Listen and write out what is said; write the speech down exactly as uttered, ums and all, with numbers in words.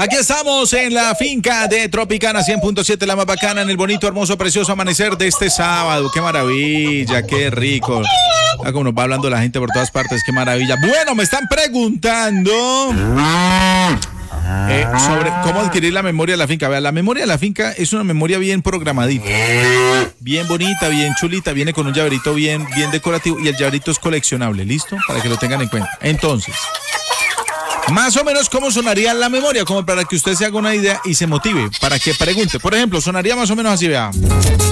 Aquí estamos en la finca de Tropicana cien punto siete, la más bacana, en el bonito, hermoso, precioso amanecer de este sábado. ¡Qué maravilla! ¡Qué rico! Ah, como nos va hablando la gente por todas partes, ¡qué maravilla! Bueno, me están preguntando eh, sobre cómo adquirir la memoria de la finca. Vea, la memoria de la finca es una memoria bien programadita, bien bonita, bien chulita, viene con un llaverito bien, bien decorativo y el llaverito es coleccionable, ¿listo? Para que lo tengan en cuenta. Entonces, más o menos cómo sonaría la memoria, como para que usted se haga una idea y se motive, para que pregunte. Por ejemplo, sonaría más o menos así, vea.